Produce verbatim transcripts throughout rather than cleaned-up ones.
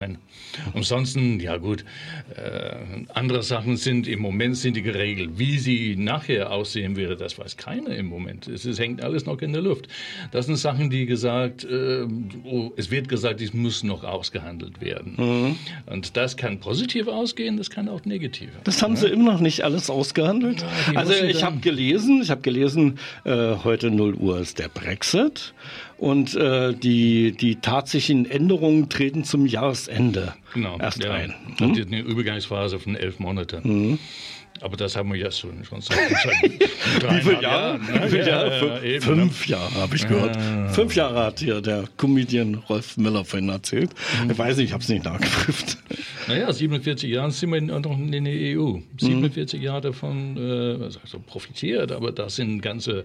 Ansonsten, ja gut, äh, andere Sachen sind im Moment sind die geregelt. Wie sie nachher aussehen würde, das weiß keiner im Moment. Es, es hängt alles noch in der Luft. Das sind Sachen, die gesagt, äh, oh, es wird gesagt, es muss noch ausgehandelt werden. Mhm. Und das kann positiv ausgehen, das kann auch negativ. Das haben ja. Sie immer noch nicht alles ausgehandelt. Ja, also ich habe gelesen, ich habe gelesen, äh, heute null Uhr ist der Brexit. Und äh, die, die tatsächlichen Änderungen treten zum Jahresende genau, erst ja. ein. Das hm? ist eine Übergangsphase von elf Monaten. Mhm. Aber das haben wir jetzt schon, schon seit, seit Wie viele Jahre? Jahren. Ne? Wie viele Jahre? Ja, ja, Fünf, eben, fünf ne? Jahre habe ich gehört. Ja. Fünf Jahre hat hier der Comedian Rolf Miller vorhin erzählt. Mhm. Ich weiß nicht, ich habe es nicht nachgeprüft. Naja, siebenundvierzig Jahre sind wir noch in der E U. siebenundvierzig mhm. Jahre davon äh, also profitiert, aber da sind ganze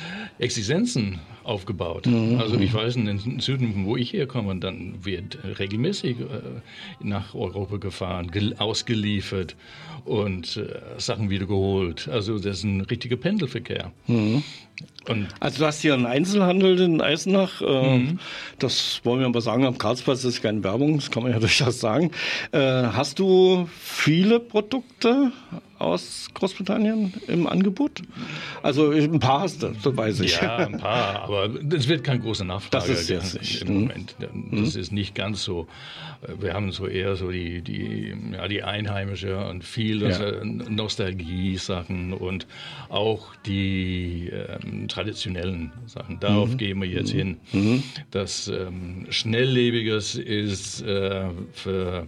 Existenzen aufgebaut. Mhm. Also ich weiß, in den Süden, wo ich herkomme, dann wird regelmäßig äh, nach Europa gefahren, ausgeliefert und äh, Sachen wieder geholt. Also das ist ein richtiger Pendelverkehr. Mhm. Und also du hast hier einen Einzelhandel in Eisenach. Äh, mhm. Das wollen wir aber sagen, am Karlsplatz ist keine Werbung, das kann man ja durchaus sagen. Äh, hast du viele Produkte aus Großbritannien im Angebot? Also ein paar hast du, so weiß ich. Ja, ein paar, aber es wird keine große Nachfrage das ist jetzt nicht. im Moment. Das mhm. ist nicht ganz so. Wir haben so eher so die, die, ja, die einheimische und viel ja. Nostalgie-Sachen und auch die ähm, traditionellen Sachen. Darauf mhm. gehen wir jetzt mhm. hin. Mhm. Das ähm, Schnelllebiges ist äh, für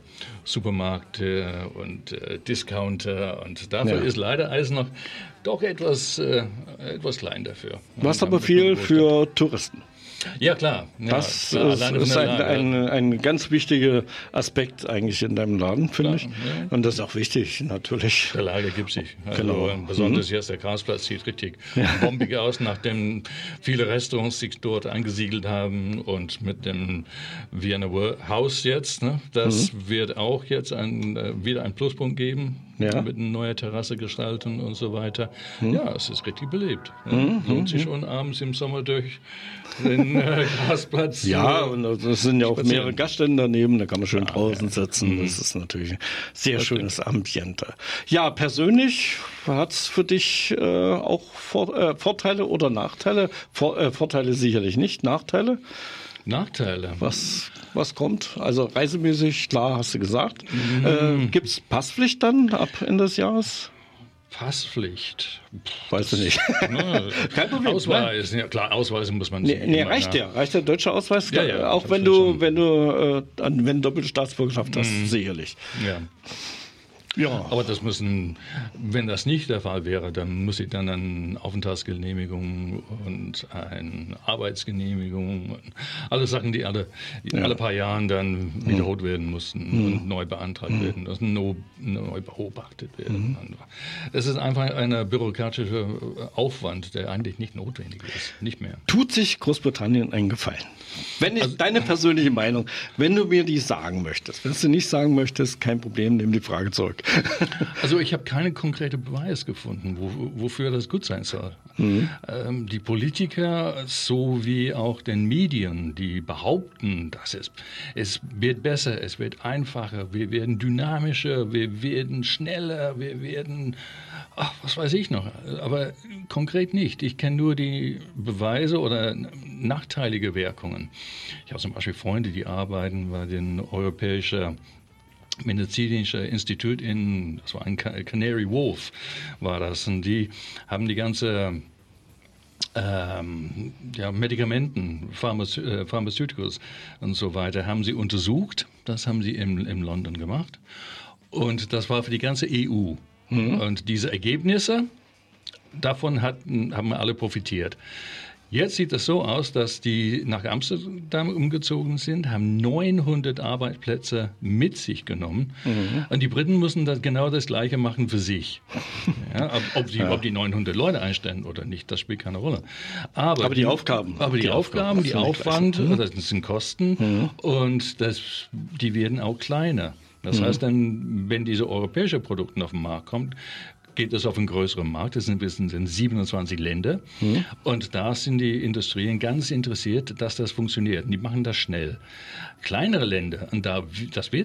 Supermärkte und äh, Discounter und dafür ja. ist leider Eisenach doch etwas, äh, etwas klein dafür. Du hast aber viel für Touristen. Ja, klar. Ja, das klar, ist, ist ein, ein, ein ganz wichtiger Aspekt eigentlich in deinem Laden, finde ich. Ja. Und das ist auch wichtig, natürlich. Der Lage gibt sich. Also genau. Besonders mhm. jetzt der Karlsplatz sieht richtig ja. bombig aus, nachdem viele Restaurants sich dort angesiedelt haben und mit dem Vienna Haus jetzt. Ne, das mhm. wird auch jetzt ein, wieder einen Pluspunkt geben. Ja. Mit einer neuen Terrasse gestalten und so weiter. Hm. Ja, es ist richtig belebt. Ja. Hm. Lohnt sich schon abends im Sommer durch den äh, Grasplatz. Ja, und es sind ja auch spazieren. Mehrere Gaststände daneben, da kann man schön ja, draußen ja. sitzen. Das ist natürlich ein sehr das schönes stimmt. Ambiente. Ja, persönlich hat es für dich äh, auch Vor äh, Vorteile oder Nachteile? Vor äh, Vorteile sicherlich nicht, Nachteile? Nachteile. Was, was kommt? Also reisemäßig, klar, hast du gesagt. Mhm. Äh, Gibt es Passpflicht dann ab Ende des Jahres? Passpflicht? Weißt du nicht. Ne, Kein Problem. Ausweis, ja, klar, Ausweise muss man nicht. Nee, nee reicht der. Reicht der deutsche Ausweis? Ja, ja, auch wenn du, wenn du, äh, wenn du doppelte Staatsbürgerschaft hast, mhm. sicherlich. Ja. Ja. Aber das müssen, wenn das nicht der Fall wäre, dann muss ich dann eine Aufenthaltsgenehmigung und eine Arbeitsgenehmigung, und alle Sachen, die alle, ja. alle paar Jahren dann wiederholt werden mussten mhm. und neu beantragt mhm. werden, das neu, neu beobachtet werden. Mhm. Es ist einfach ein bürokratischer Aufwand, der eigentlich nicht notwendig ist, nicht mehr. Tut sich Großbritannien einen Gefallen? Wenn ich, also, deine persönliche Meinung, wenn du mir die sagen möchtest, wenn du nicht sagen möchtest, kein Problem, nimm die Frage zurück. Also ich habe keinen konkreten Beweis gefunden, wo, wofür das gut sein soll. Mhm. Ähm, die Politiker sowie auch den Medien, die behaupten, dass es, es wird besser, es wird einfacher, wir werden dynamischer, wir werden schneller, wir werden, ach, was weiß ich noch, aber konkret nicht. Ich kenne nur die Beweise oder nachteilige Wirkungen. Ich habe zum Beispiel Freunde, die arbeiten bei den europäischen medizinische Institut in, das war ein Canary Wolf, war das, und die haben die ganze ähm, ja, Medikamenten, Pharmace äh, Pharmaceuticals und so weiter, haben sie untersucht. Das haben sie in, in London gemacht. Und das war für die ganze E U. Mhm. Und diese Ergebnisse, davon hatten, haben alle profitiert. Jetzt sieht es so aus, dass die nach Amsterdam umgezogen sind, haben neunhundert Arbeitsplätze mit sich genommen. Mhm. Und die Briten müssen das genau das Gleiche machen für sich. Ja, ob, ob, sie, ja. ob die neunhundert Leute einstellen oder nicht, das spielt keine Rolle. Aber, aber die, die Aufgaben. Aber die, die Aufgaben, die Aufwand, mhm. das sind Kosten mhm. und das, die werden auch kleiner. Das mhm. heißt dann, wenn diese europäische Produkte auf den Markt kommen, geht es auf einen größeren Markt. Das sind, das sind siebenundzwanzig Länder. Mhm. Und da sind die Industrien ganz interessiert, dass das funktioniert. Und die machen das schnell. Kleinere Länder, und da, das wird